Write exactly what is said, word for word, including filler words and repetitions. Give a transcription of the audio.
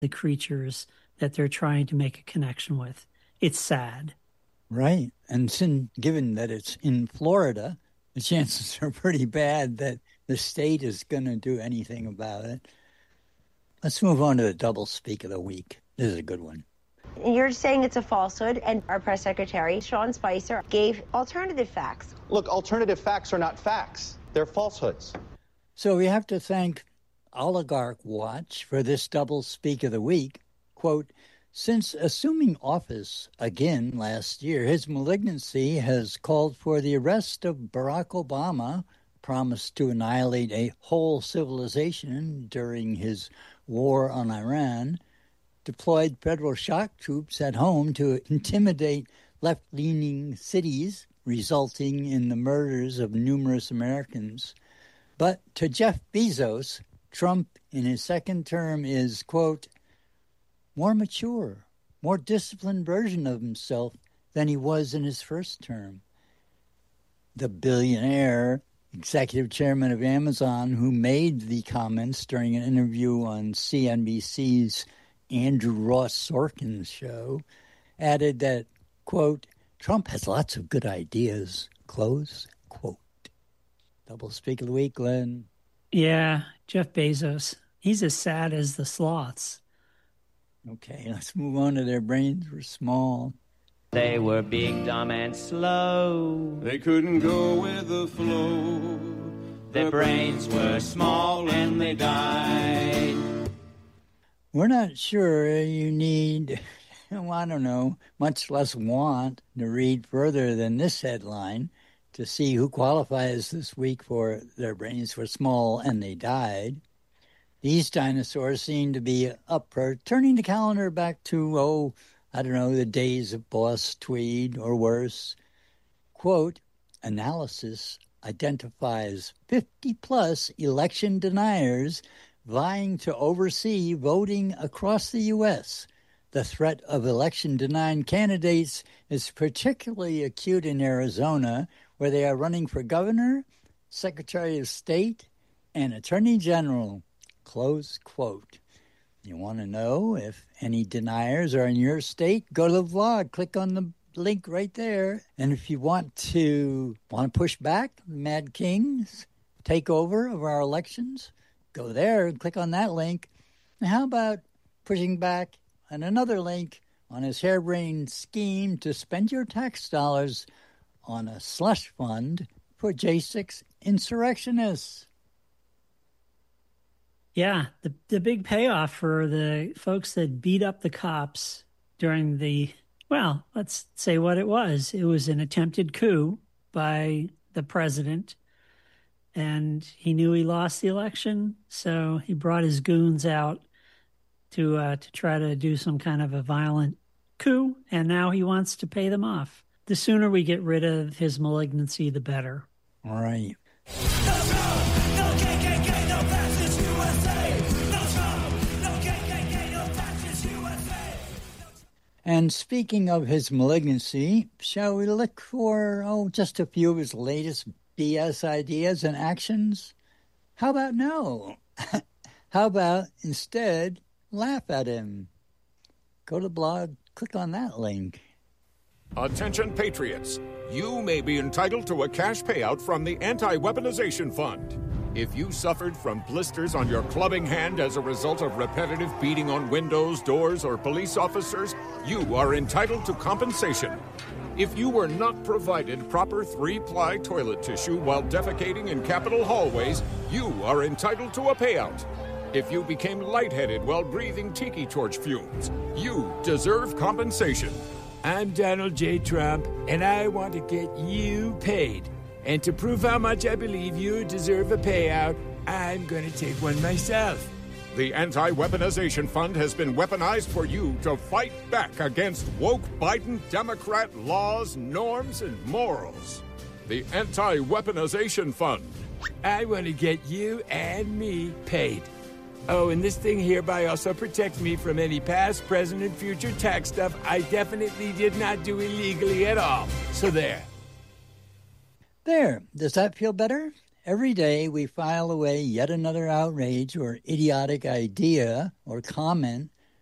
the creatures that they're trying to make a connection with. It's sad. Right. And since, given that it's in Florida, the chances are pretty bad that the state is going to do anything about it. Let's move on to the double speak of the week. This is a good one. You're saying it's a falsehood, and our press secretary, Sean Spicer, gave alternative facts. Look, alternative facts are not facts. They're falsehoods. So we have to thank Oligarch Watch for this double speak of the week. Quote, since assuming office again last year, his malignancy has called for the arrest of Barack Obama, promised to annihilate a whole civilization during his war on Iran, deployed federal shock troops at home to intimidate left-leaning cities, resulting in the murders of numerous Americans. But to Jeff Bezos, Trump in his second term is, quote, more mature, more disciplined version of himself than he was in his first term. The billionaire executive chairman of Amazon, who made the comments during an interview on C N B C's Andrew Ross Sorkin's show, added that, quote, Trump has lots of good ideas, close quote. Double speak of the week, Glenn. Yeah, Jeff Bezos. He's as sad as the sloths. Okay, let's move on to their brains were small. They were big, dumb, and slow. They couldn't go with the flow. Their brains were small and they died. We're not sure you need, well, I don't know, much less want to read further than this headline to see who qualifies this week for their brains were small and they died. These dinosaurs seem to be up for turning the calendar back to, oh, I don't know, the days of Boss Tweed or worse. Quote, analysis identifies fifty-plus election deniers vying to oversee voting across the U S. The threat of election-denying candidates is particularly acute in Arizona, where they are running for governor, secretary of state, and attorney general. Close quote. You want to know if any deniers are in your state? Go to the vlog. Click on the link right there. And if you want to want to push back Mad King's takeover of our elections, go there and click on that link. And how about pushing back on another link on his harebrained scheme to spend your tax dollars on a slush fund for J six insurrectionists? Yeah, the the big payoff for the folks that beat up the cops during the, well, let's say what it was. It was an attempted coup by the president, and he knew he lost the election, so he brought his goons out to uh, to try to do some kind of a violent coup, and now he wants to pay them off. The sooner we get rid of his malignancy, the better. All right. And speaking of his malignancy, shall we look for, oh, just a few of his latest B S ideas and actions? How about no? How about instead laugh at him? Go to the blog, click on that link. Attention patriots, you may be entitled to a cash payout from the Anti-Weaponization Fund. If you suffered from blisters on your clubbing hand as a result of repetitive beating on windows, doors, or police officers, you are entitled to compensation. If you were not provided proper three-ply toilet tissue while defecating in Capitol hallways, you are entitled to a payout. If you became lightheaded while breathing tiki torch fumes, you deserve compensation. I'm Donald J. Trump, and I want to get you paid. And to prove how much I believe you deserve a payout, I'm going to take one myself. The Anti-Weaponization Fund has been weaponized for you to fight back against woke Biden Democrat laws, norms, and morals. The Anti-Weaponization Fund. I want to get you and me paid. Oh, and this thing hereby also protects me from any past, present, and future tax stuff I definitely did not do illegally at all. So there. There. Does that feel better? Every day we file away yet another outrage or idiotic idea or comment